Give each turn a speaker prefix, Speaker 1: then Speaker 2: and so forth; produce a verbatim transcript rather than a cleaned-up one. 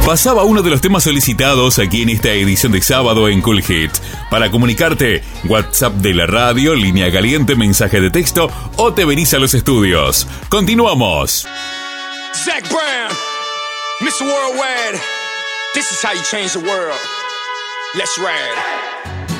Speaker 1: Pasaba uno de los temas solicitados aquí en esta edición de sábado en Cool Hit. Para comunicarte, WhatsApp de la radio, línea caliente, mensaje de texto o te venís a los estudios. Continuamos.
Speaker 2: Zach Brown, mister Worldwide. This is how you change the world. Let's ride.